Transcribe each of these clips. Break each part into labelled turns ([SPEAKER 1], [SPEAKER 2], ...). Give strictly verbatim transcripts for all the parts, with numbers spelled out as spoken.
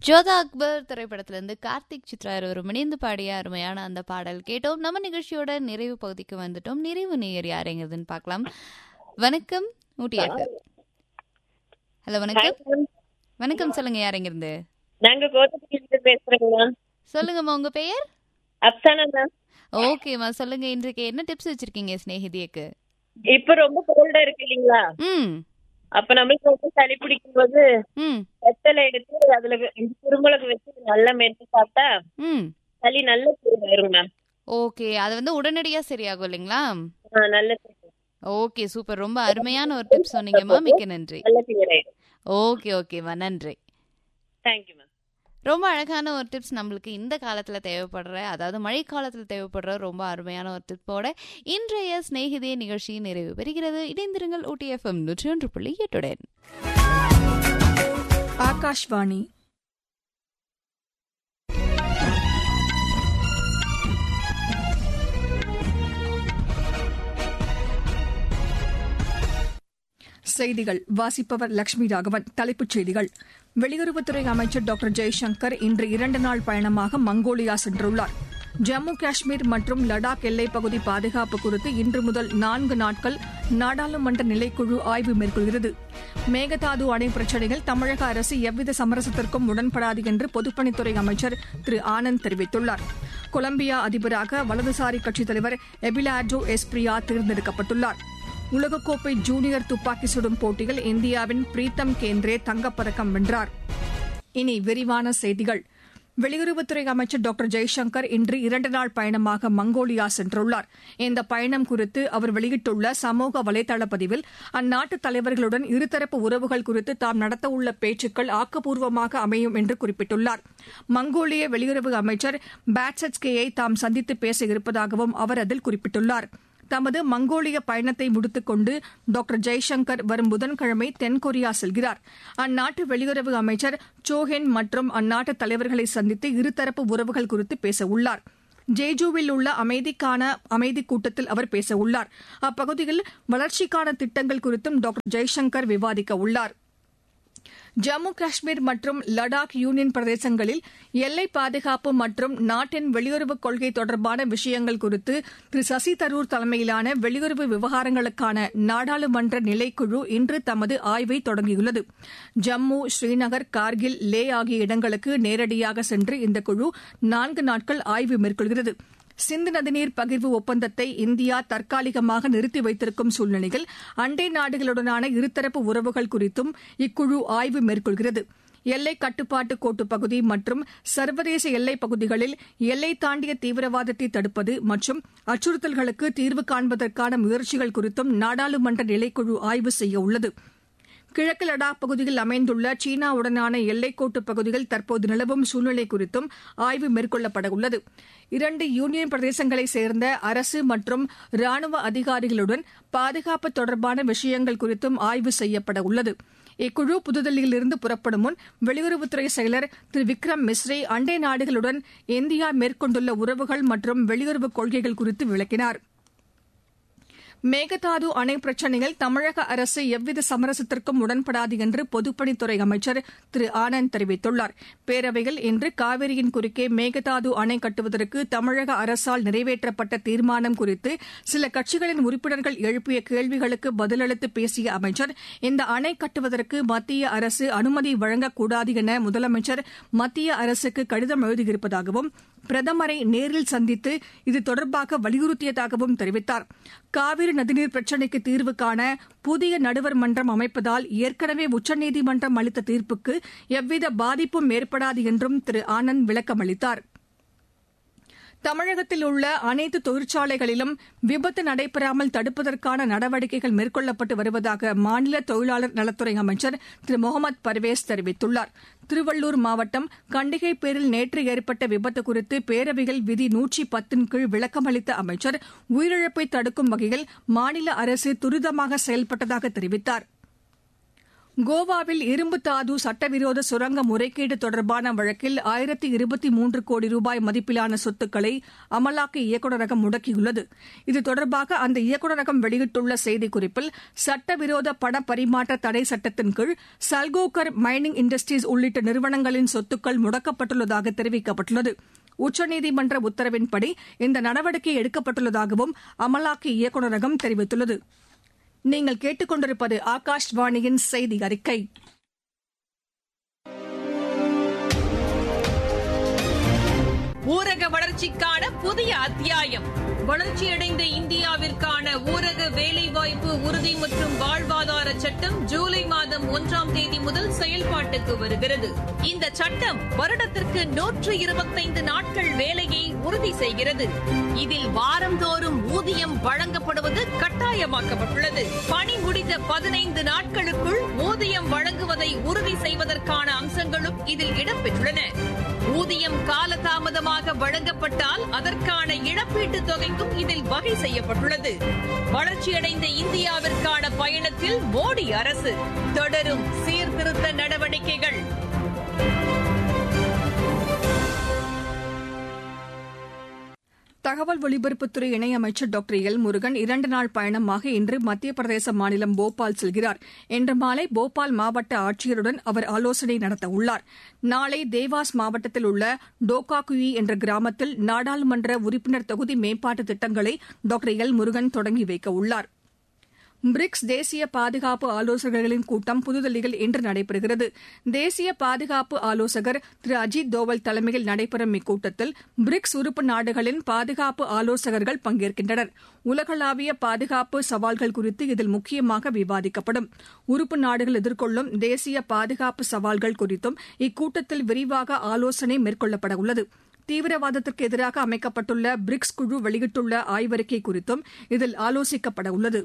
[SPEAKER 1] ஜோதா அக்பர் திரைப்படத்திலிருந்து கார்த்திக் சித்ரா இருவரும் இணைந்து பாடிய அருமையான அந்த பாடல் கேட்டோம். நம்ம நிகழ்ச்சியோட நிறைவு பகுதிக்கு வந்துட்டோம். நிறைவு நேயர் யாருங்கிறதுன்னு பார்க்கலாம். வணக்கம் ஊட்டியாட்டு. ஹலோ வணக்கம். வணக்கம் சொல்லுங்க, யாருங்கிருந்து?
[SPEAKER 2] நாங்க கோத்தகிரியிலிருந்து பேசுறோங்க.
[SPEAKER 1] சொல்லுங்கம்மா, உங்க பெயர்?
[SPEAKER 2] அப்சானா மேம்.
[SPEAKER 1] ஓகேம்மா, சொல்லுங்க. இன்றைக்கு என்ன டிப்ஸ் வச்சிருக்கீங்க ஸ்நேகிதியக்கு?
[SPEAKER 2] இப்ப ரொம்ப கோல்டா இருக்கு இல்லீங்களா?
[SPEAKER 1] ம்
[SPEAKER 2] அப்ப நம்மளுக்கு ரொம்ப சளி பிடிக்கும் போது
[SPEAKER 1] ம்
[SPEAKER 2] வெத்தலை எடுத்து அதுல வெ- இந்த குருமிளகு வச்சு நல்லா மென்று சாப்பிட்டா
[SPEAKER 1] ம்
[SPEAKER 2] சளி நல்ல வரும் மேம்.
[SPEAKER 1] ஓகே, அது வந்து உடனடியா சரியாகும் இல்லைங்களா?
[SPEAKER 2] ஆ, நல்ல
[SPEAKER 1] ஓகே, சூப்பர். ரொம்ப அருமையான ஒரு டிப்ஸ் சொன்னீங்கம்மா. மிக்க நன்றி.
[SPEAKER 2] நல்ல கிளியர் ஆயிடும்.
[SPEAKER 1] ஓகே ஓகேம்மா, நன்றி.
[SPEAKER 2] Thank you ma'am.
[SPEAKER 1] ரொம்ப அழகான ஒரு டிப்ஸ் நம்மளுக்கு இந்த காலத்துல தேவைப்படுற, அதாவது மழை காலத்துல தேவைப்படுற ரொம்ப அருமையான ஒரு டிப்போட இன்றைய ஸ்நேகிதே நிகழ்ச்சி நிறைவு பெறுகிறது. இணைந்திருங்கள் ஊட்டி எஃப்எம் நூற்றி ஒன்று புள்ளி எட்டுடன்.
[SPEAKER 3] ஆகாஷ்வாணி. செய்திகள் வாசிப்பவர் லட்சுமி ராகவன். தலைப்புச் செய்திகள். வெளியுறவுத்துறை அமைச்சர் டாக்டர் ஜெய்சங்கர் இன்று இரண்டு நாள் பயணமாக மங்கோலியா சென்றுள்ளார். ஜம்மு காஷ்மீர் மற்றும் லடாக் எல்லைப் பகுதி பாதுகாப்பு குறித்து இன்று முதல் நான்கு நாட்கள் நாடாளுமன்ற நிலைக்குழு ஆய்வு மேற்கொள்கிறது. மேகதாது அணை பிரச்சினையில் தமிழக அரசு எவ்வித சமரசத்திற்கும் உடன்படாது என்று பொதுப்பணித்துறை அமைச்சர் திரு ஆனந்த் தெரிவித்துள்ளார். கொலம்பியா அதிபராக வலதுசாரி கட்சித் தலைவர் எபிலார்டோ எஸ்பிரியா தேர்ந்தெடுக்கப்பட்டுள்ளார். உலகக்கோப்பை ஜூனியர் துப்பாக்கி சுடும் போட்டியில் இந்தியாவின் பிரீத்தம் கேந்திரே தங்கப்பதக்கம் வென்றார். இனி விரிவான செய்திகள். வெளியுறவுத்துறை அமைச்சர் டாக்டர் ஜெய்சங்கர் இன்று இரண்டு நாள் பயணமாக மங்கோலியா சென்றுள்ளார். இந்த பயணம் குறித்து அவர் வெளியிட்டுள்ள சமூக வலைதள பதிவில் அந்நாட்டு தலைவர்களுடன் இருதரப்பு உறவுகள் குறித்து தாம் நடத்தவுள்ள பேச்சுக்கள் ஆக்கப்பூர்வமாக அமையும் என்று குறிப்பிட்டுள்ளார். மங்கோலிய வெளியுறவு அமைச்சர் பாட்சட்ஸ்கேயை தாம் சந்தித்து பேச இருப்பதாகவும் அவர் அதில் குறிப்பிட்டுள்ளார். தமது மங்கோலிய பயணத்தை முடித்துக் கொண்டு டாக்டர் ஜெய்சங்கர் வரும் புதன்கிழமை தென்கொரியா செல்கிறார். அந்நாட்டு வெளியுறவு அமைச்சர் சோஹென் மற்றும் அந்நாட்டு தலைவர்களை சந்தித்து இருதரப்பு உறவுகள் குறித்து பேச உள்ளார். ஜேஜூவில் உள்ள அமைதிக்கான அமைதி கூட்டத்தில் அவர் பேச உள்ளார். அப்பகுதியில் வளர்ச்சிக்கான திட்டங்கள் குறித்தும் டாக்டர் ஜெய்சங்கர் விவாதிக்க உள்ளார். ஜம்மு காஷ்மீர் மற்றும் லடாக் யூனியன் பிரதேசங்களில் எல்லை பாதுகாப்பு மற்றும் நாட்டின் வெளியுறவுக் கொள்கை தொடர்பான விஷயங்கள் குறித்து திரு சசி தரூர் தலைமையிலான வெளியுறவு விவகாரங்களுக்கான நாடாளுமன்ற நிலைக்குழு இன்று தமது ஆய்வை தொடங்கியுள்ளது. ஜம்மு, ஸ்ரீநகர், கார்கில், லே ஆகிய இடங்களுக்கு நேரடியாக சென்று இந்த குழு நான்கு நாட்கள் ஆய்வு மேற்கொள்கிறது. சிந்து நதிநீர் பகிர்வு ஒப்பந்தத்தை இந்தியா தற்காலிகமாக நிறுத்தி வைத்திருக்கும் சூழ்நிலையில் அண்டை நாடுகளுடனான இருதரப்பு உறவுகள் குறித்தும் இக்குழு ஆய்வு மேற்கொள்கிறது. எல்லை கட்டுப்பாட்டு கோட்டு பகுதி மற்றும் சர்வதேச எல்லைப் பகுதிகளில் எல்லை தாண்டிய தீவிரவாதத்தை தடுப்பது மற்றும் அச்சுறுத்தல்களுக்கு தீர்வு காண்பதற்கான முயற்சிகள் குறித்தும் நாடாளுமன்ற நிலைக்குழு ஆய்வு செய்ய உள்ளது. கிழக்கு லடாக் பகுதியில் அமைந்துள்ள சீனாவுடனான எல்லைக்கோட்டு பகுதியில் தற்போது நிலவும் சூழ்நிலை குறித்தும் ஆய்வு மேற்கொள்ளப்பட உள்ளது. இரண்டு யூனியன் பிரதேசங்களைச் சேர்ந்த அரசு மற்றும் ராணுவ அதிகாரிகளுடன் பாதுகாப்பு தொடர்பான விஷயங்கள் குறித்தும் ஆய்வு செய்யப்பட உள்ளது. இக்குழு புதுதில்லியிலிருந்து புறப்படும் முன் வெளியுறவுத்துறை செயலர் திரு விக்ரம் மிஸ்ரி அண்டை நாடுகளுடன் இந்தியா மேற்கொண்டுள்ள உறவுகள் மற்றும் வெளியுறவுக் கொள்கைகள் குறித்து விளக்கினார். மேகதாது அணை பிரச்சினையில் தமிழக அரசு எவ்வித சமரசத்திற்கும் உடன்படாது என்று பொதுப்பணித்துறை அமைச்சர் திரு ஆனந்த் தெரிவித்துள்ளார். பேரவையில் இன்று காவிரியின் குறுக்கே மேகதாது அணை கட்டுவதற்கு தமிழக அரசால் நிறைவேற்றப்பட்ட தீர்மானம் குறித்து சில கட்சிகளின் உறுப்பினர்கள் எழுப்பிய கேள்விகளுக்கு பதிலளித்து பேசிய அமைச்சர், இந்த அணை கட்டுவதற்கு மத்திய அரசு அனுமதி வழங்கக்கூடாது என முதலமைச்சர் மத்திய அரசுக்கு கடிதம் எழுதியிருப்பதாகவும் பிரதமரை நேரில் சந்தித்து இது தொடர்பாக வலியுறுத்தியதாகவும் தெரிவித்தார். காவிரி நதிநீர் பிரச்சினைக்கு தீர்வு காண புதிய நடுவர் மன்றம் அமைப்பதால் ஏற்கனவே உச்சநீதிமன்றம் அளித்த தீர்ப்புக்கு எவ்வித பாதிப்பும் ஏற்படாது என்றும் திரு ஆனந்த் விளக்கமளித்தார். தமிழகத்தில் உள்ள அனைத்து தொழிற்சாலைகளிலும் விபத்து நடைபெறாமல் தடுப்பதற்கான நடவடிக்கைகள் மேற்கொள்ளப்பட்டு வருவதாக மாநில தொழிலாளர் நலத்துறை அமைச்சர் திரு முகமது பர்வேஸ் தெரிவித்துள்ளார். திருவள்ளூர் மாவட்டம் கண்டிகைப்பேரில் நேற்று ஏற்பட்ட விபத்து குறித்து பேரவையில் விதி நூற்றி பத்தின் கீழ் விளக்கமளித்த அமைச்சர், உயிரிழப்பை தடுக்கும் வகையில் மாநில அரசு துரிதமாக செயல்பட்டதாக தெரிவித்தார். கோவாவில் இரும்பு தாது சட்டவிரோத சுரங்க முறைகேடு தொடர்பான வழக்கில் ஆயிரத்து இருபத்தி மூன்று கோடி ரூபாய் மதிப்பிலான சொத்துக்களை அமலாக்க இயக்குநரகம் முடக்கியுள்ளது. இது தொடர்பாக அந்த இயக்குநரகம் வெளியிட்டுள்ள செய்திக்குறிப்பில், சட்டவிரோத பண பரிமாற்ற தடை சட்டத்தின் கீழ் சல்கோகர் மைனிங் இண்டஸ்ட்ரீஸ் உள்ளிட்ட நிறுவனங்களின் சொத்துக்கள் முடக்கப்பட்டுள்ளதாக தெரிவிக்கப்பட்டுள்ளது. உச்சநீதிமன்ற உத்தரவின்படி இந்த நடவடிக்கை எடுக்கப்பட்டுள்ளதாகவும் அமலாக்க இயக்குநரகம் தெரிவித்துள்ளது. நீங்கள் கேட்டுக்கொண்டிருப்பது ஆகாஷ்வாணியின் செய்தி அறிக்கை.
[SPEAKER 4] ஊரக வளர்ச்சிக்கான புதிய அத்தியாயம். வளர்ச்சியடைந்த இந்தியாவிற்கான ஊரக வேலைவாய்ப்பு உறுதி மற்றும் வாழ்வாதார சட்டம் ஜூலை மாதம் ஒன்றாம் தேதி முதல் செயல்பாட்டுக்கு வருகிறது. இந்த சட்டம் வருடத்திற்கு நூற்று இருபத்தைந்து நாட்கள் வேலையை உறுதி செய்கிறது. இதில் வாரந்தோறும் ஊதியம் வழங்கப்படுவது கட்டாயமாக்கப்பட்டுள்ளது. பணி முடிந்த பதினைந்து நாட்களுக்குள் ஊதியம் வழங்குவதை உறுதி செய்வதற்கான அம்சங்களும் இதில் இடம்பெற்றுள்ளன. ஊதியம் காலதாமதமாக வழங்கப்பட்டால் அதற்கான இழப்பீட்டுத் தொகைக்கும் இதில் வகை செய்யப்பட்டுள்ளது. வளர்ச்சியடைந்த இந்தியாவிற்கான பயணத்தில் மோடி அரசு தொடரும் சீர்திருத்த நடவடிக்கைகள்.
[SPEAKER 3] தகவல் ஒலிபரப்புத்துறை இணையமைச்சர் டாக்டர் எல் முருகன் இரண்டு நாள் பயணமாக இன்று மத்திய பிரதேச மாநிலம் போபால் செல்கிறார். இன்று மாலை போபால் மாவட்ட ஆட்சியருடன் அவர் ஆலோசனை நடத்தவுள்ளார். நாளை தேவாஸ் மாவட்டத்தில் உள்ள டோகாகுயி என்ற கிராமத்தில் நாடாளுமன்ற உறுப்பினர் தொகுதி மேம்பாட்டு திட்டங்களை டாக்டர் எல் முருகன் தொடங்கி வைக்கவுள்ளார். பிரிக்ஸ் தேசிய பாதுகாப்பு ஆலோசகர்களின் கூட்டம் புதுதில்லியில் இன்று நடைபெறுகிறது. தேசிய பாதுகாப்பு ஆலோசகர் திரு அஜித் தோவல் தலைமையில் நடைபெறும் இக்கூட்டத்தில் பிரிக்ஸ் உறுப்பு நாடுகளின் பாதுகாப்பு ஆலோசகர்கள் பங்கேற்கின்றனர். உலகளாவிய பாதுகாப்பு சவால்கள் குறித்து இதில் முக்கியமாக விவாதிக்கப்படும். உறுப்பு நாடுகள் எதிர்கொள்ளும் தேசிய பாதுகாப்பு சவால்கள் குறித்தும் இக்கூட்டத்தில் விரிவாக ஆலோசனை மேற்கொள்ளப்பட உள்ளது. தீவிரவாதத்திற்கு எதிராக அமைக்கப்பட்டுள்ள பிரிக்ஸ் குழு வெளியிட்டுள்ள ஆய்வறிக்கை குறித்தும் இதில் ஆலோசிக்கப்பட உள்ளது.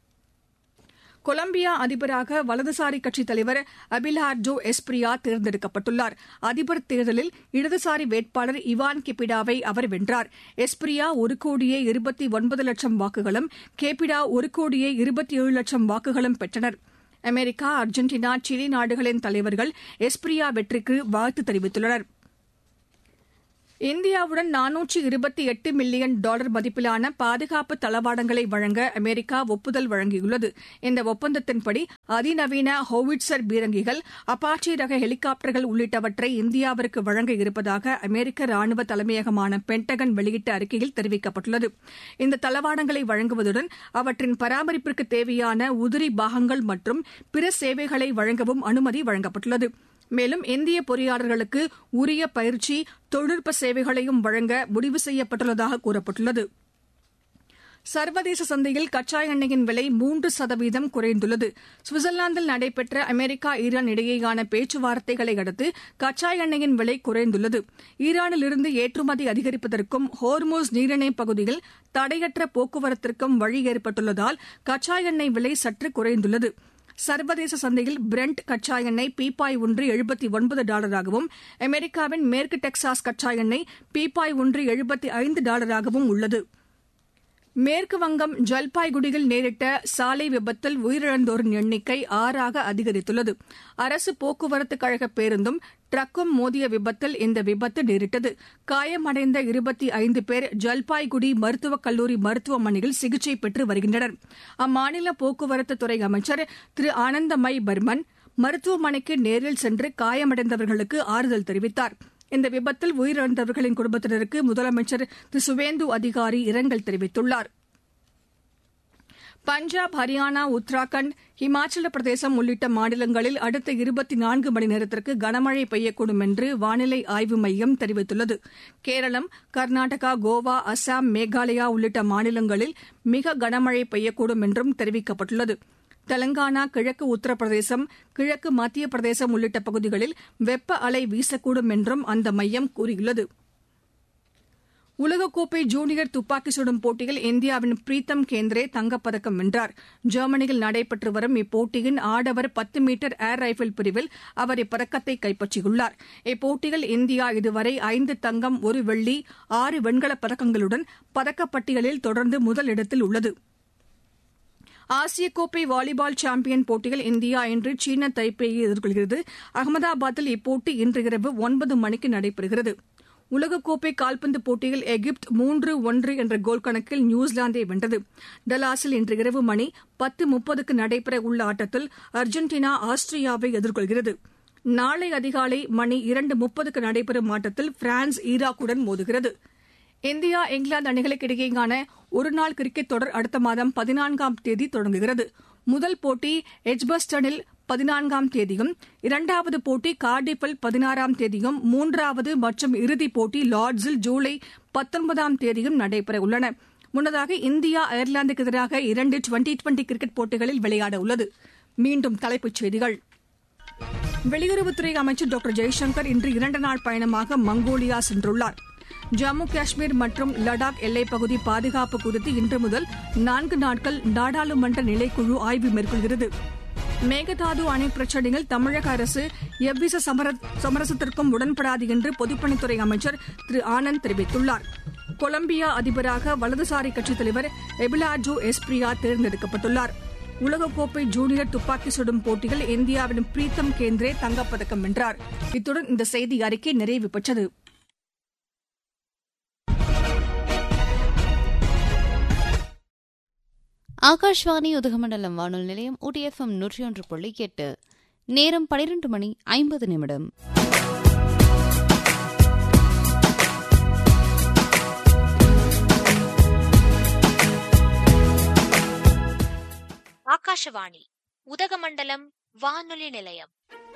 [SPEAKER 3] கொலம்பியா அதிபராக வலதுசாரி கட்சித் தலைவர் அபிலார்டோ எஸ்பிரியா தேர்ந்தெடுக்கப்பட்டுள்ளார். அதிபர் தேர்தலில் இடதுசாரி வேட்பாளர் இவான் கெபிடாவை அவர் வென்றார். எஸ்பிரியா ஒரு கோடியே இருபத்தி ஒன்பது லட்சம் வாக்குகளும் கெபிடா ஒரு கோடியே இருபத்தி ஏழு லட்சம் வாக்குகளும் பெற்றனர். அமெரிக்கா, அர்ஜென்டினா, சிலி நாடுகளின் தலைவர்கள் எஸ்பிரியா வெற்றிக்கு வாழ்த்து தெரிவித்துள்ளனர். இந்தியாவுடன் நானூற்று இருபத்தி எட்டு மில்லியன் டாலர் மதிப்பிலான பாதுகாப்பு தளவாடங்களை வழங்க அமெரிக்கா ஒப்புதல் வழங்கியுள்ளது. இந்த ஒப்பந்தத்தின்படி அதிநவீன ஹோவிட்சர் பீரங்கிகள், அப்பாச்சி ரக ஹெலிகாப்டர்கள் உள்ளிட்டவற்றை இந்தியாவிற்கு வழங்க இருப்பதாக அமெரிக்க ராணுவ தலைமையகமான பென்டகன் வெளியிட்ட அறிக்கையில் தெரிவிக்கப்பட்டுள்ளது. இந்த தளவாடங்களை வழங்குவதுடன் அவற்றின் பராமரிப்பிற்கு தேவையான உதிரி பாகங்கள் மற்றும் பிற சேவைகளை வழங்கவும் அனுமதி வழங்கப்பட்டுள்ளது. மேலும் இந்திய பொறியாளர்களுக்கு உரிய பயிற்சி, தொழில்நுட்ப சேவைகளையும் வழங்க முடிவு செய்யப்பட்டுள்ளதாக கூறப்பட்டுள்ளது. சர்வதேச சந்தையில் கச்சா எண்ணெயின் விலை மூன்று சதவீதம் குறைந்துள்ளது. சுவிட்சர்லாந்தில் நடைபெற்ற அமெரிக்கா ஈரான் இடையேயான பேச்சுவார்த்தைகளை அடுத்து கச்சா எண்ணெயின் விலை குறைந்துள்ளது. ஈரானிலிருந்து ஏற்றுமதி அதிகரிப்பதற்கும் ஹோர்முஸ் நீரிணை பகுதியில் தடையற்ற போக்குவரத்திற்கும் வழி ஏற்பட்டுள்ளதால் கச்சா எண்ணெய் விலை சற்று குறைந்துள்ளது. சர்வதேச சந்தையில் பிரெண்ட் கச்சா எண்ணெய் பீப்பாய் ஒன்று எழுபத்தி ஒன்பது டாலராகவும், அமெரிக்காவின் மேற்கு டெக்சாஸ் கச்சா எண்ணெய் பீப்பாய் ஒன்று எழுபத்தி ஐந்து டாலராகவும் உள்ளது. மேற்கு வங்கம் ஜல்பாய்குடியில் நேரிட்ட சாலை விபத்தில் உயிரிழந்தோரின் எண்ணிக்கை ஆறாக அதிகரித்துள்ளது. அரசு போக்குவரத்து கழக பேருந்தும் ட்ரக்கும் மோதிய விபத்தில் இந்த விபத்து நேரிட்டது. காயமடைந்த இருபத்தி ஐந்து பேர் ஜல்பாய்குடி மருத்துவக் கல்லூரி மருத்துவமனையில் சிகிச்சை பெற்று வருகின்றனர். அம்மாநில போக்குவரத்து துறை அமைச்சர் திரு ஆனந்தமய் பர்மன் மருத்துவமனைக்கு நேரில் சென்று காயமடைந்தவர்களுக்கு ஆறுதல் தெரிவித்தார். இந்த விபத்தில் உயிரிழந்தவர்களின் குடும்பத்தினருக்கு முதலமைச்சர் திரு சுவேந்து அதிகாரி இரங்கல் தெரிவித்துள்ளார். பஞ்சாப், ஹரியானா, உத்தராகண்ட், இமாச்சல பிரதேசம் உள்ளிட்ட மாநிலங்களில் அடுத்த இருபத்தி நான்கு மணி நேரத்திற்கு கனமழை பெய்யக்கூடும் என்று வானிலை ஆய்வு மையம் தெரிவித்துள்ளது. கேரளம், கர்நாடகா, கோவா, அசாம், மேகாலயா உள்ளிட்ட மாநிலங்களில் மிக கனமழை பெய்யக்கூடும் என்றும் தெரிவிக்கப்பட்டுள்ளது. தெலங்கானா, கிழக்கு உத்தரப்பிரதேசம், கிழக்கு மத்திய பிரதேசம் உள்ளிட்ட பகுதிகளில் வெப்ப அலை வீசக்கூடும் என்றும் அந்த மையம் கூறியுள்ளது. உலகக்கோப்பை ஜூனியர் துப்பாக்கி சுடும் போட்டியில் இந்தியாவின் பிரீத்தம் கேந்திரே தங்கப்பதக்கம் வென்றார். ஜெர்மனியில் நடைபெற்று வரும் இப்போட்டியின் ஆடவர் பத்து மீட்டர் ஏர் ரைபிள் பிரிவில் அவர் இப்பதக்கத்தை கைப்பற்றியுள்ளார். இப்போட்டியில் இந்தியா இதுவரை ஐந்து தங்கம், ஒரு வெள்ளி, ஆறு வெண்கலப் பதக்கங்களுடன் பதக்கப்பட்டியலில் தொடர்ந்து முதலிடத்தில் உள்ளது. ஆசிய கோப்பை வாலிபால் சாம்பியன் போட்டியில் இந்தியா இன்று சீன தைப்பேயை எதிர்கொள்கிறது. அகமதாபாத்தில் இப்போட்டி இன்று இரவு ஒன்பது மணிக்கு நடைபெறுகிறது. உலகக்கோப்பை கால்பந்து போட்டியில் எகிப்து மூன்று ஒன்று என்ற கோல் கணக்கில் நியூசிலாந்தை வென்றது. டலாஸில் இன்று இரவு மணி பத்து முப்பதுக்கு நடைபெற உள்ள ஆட்டத்தில் அர்ஜென்டினா ஆஸ்திரியாவை எதிர்கொள்கிறது. நாளை அதிகாலை மணி இரண்டு முப்பதுக்கு நடைபெறும் ஆட்டத்தில் பிரான்ஸ் ஈராக்குடன் மோதுகிறது. இந்தியா இங்கிலாந்து அணிகளுக்கு இடையேயான ஒருநாள் கிரிக்கெட் தொடர் அடுத்த மாதம் பதினான்காம் தேதி தொடங்குகிறது. முதல் போட்டி எட்ஜ்பஸ்டனில் பதினான்காம் தேதியும், இரண்டாவது போட்டி கார்டிஃபில் பதினாறாம் தேதியும், மூன்றாவது மற்றும் இறுதிப் போட்டி லார்ட்ஸில் ஜூலை பத்தொன்பதாம் தேதியும் நடைபெற உள்ளன. முன்னதாக இந்தியா அயர்லாந்துக்கு எதிராக இரண்டு டுவெண்டி டுவெண்டி கிரிக்கெட் போட்டிகளில் விளையாட உள்ளது. மீண்டும் தலைப்புச் செய்திகள். வெளியுறவுத்துறை அமைச்சர் டாக்டர் ஜெய்சங்கர் இன்று இரண்டு நாள் பயணமாக மங்கோலியா சென்றுள்ளார். ஜம்மு காஷ்மீர் மற்றும் லடாக் எல்லைப்பகுதி பாதுகாப்பு குறித்து இன்று முதல் நான்கு நாட்கள் நாடாளுமன்ற நிலைக்குழு ஆய்வு மேற்கொள்கிறது. மேகதாது அணை பிரச்சினையில் தமிழக அரசு எவ்வித சமரசத்திற்கும் உடன்படாது என்று பொதுப்பணித்துறை அமைச்சர் திரு ஆனந்த் தெரிவித்துள்ளார். கொலம்பியா அதிபராக வலதுசாரி கட்சித் தலைவர் எபிலாஜோ எஸ்பிரியா தேர்ந்தெடுக்கப்பட்டுள்ளார். உலகக்கோப்பை ஜூனியர் துப்பாக்கி சுடும் போட்டியில் இந்தியாவின் பிரீத்தம் கேந்திரே தங்கப்பதக்கம் வென்றார். இத்துடன் இந்த செய்தி அறிக்கை நிறைவு பெற்றது.
[SPEAKER 1] ஆகாஷ்வாணி உதகமண்டலம் வானொலி நிலையம் ஊட்டி எஃப்எம் நூற்றி ஒன்று புள்ளி எட்டு. நேரம் பனிரெண்டு மணி ஐம்பது நிமிடம்.
[SPEAKER 5] ஆகாஷவாணி உதகமண்டலம் வானொலி நிலையம்.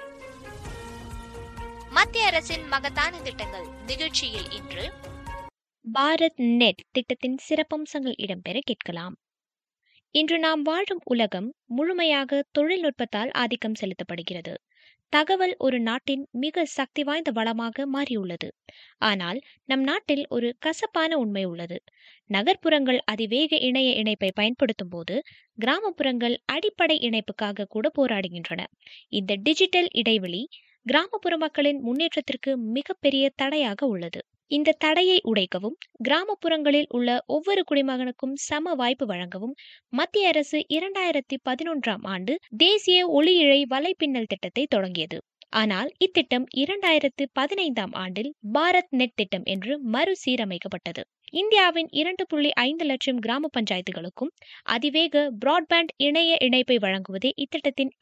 [SPEAKER 5] மத்திய அரசின் மகத்தான திட்டங்கள் நிகழ்ச்சியில் இன்று பாரத் நெட் திட்டத்தின் சிறப்பம்சங்கள் இடம்பெற கேட்கலாம். இன்று நாம் வாழும் உலகம் முழுமையாக தொழில்நுட்பத்தால் ஆதிக்கம் செலுத்தப்படுகிறது. தகவல் ஒரு நாட்டின் மிக சக்தி வாய்ந்த வளமாக மாறியுள்ளது. ஆனால் நம் நாட்டில் ஒரு கசப்பான உண்மை உள்ளது. நகர்ப்புறங்கள் அதிவேக இணைய இணைப்பை பயன்படுத்தும் போது கிராமப்புறங்கள் அடிப்படை இணைப்புக்காக கூட போராடுகின்றன. இந்த டிஜிட்டல் இடைவெளி கிராமப்புற மக்களின் முன்னேற்றத்திற்கு மிகப்பெரிய தடையாக உள்ளது. இந்த தடையை உடைக்கவும் கிராமப்புறங்களில் உள்ள ஒவ்வொரு குடிமகனுக்கும் சம வாய்ப்பு வழங்கவும் மத்திய அரசு இரண்டாயிரத்தி பதினொன்றாம் ஆண்டு தேசிய ஒளி இழை வலைப்பின்னல் திட்டத்தை தொடங்கியது. ஆனால் இத்திட்டம் இரண்டாயிரத்து பதினைந்தாம் ஆண்டில் பாரத் நெட் திட்டம் என்று மறுசீரமைக்கப்பட்டது. இந்தியாவின் இரண்டு புள்ளி ஐந்து லட்சம் கிராம பஞ்சாயத்துகளுக்கும் அதிவேக பிராட்பேண்ட் இணைய இணைப்பை வழங்குவதே இத்திட்டத்தின்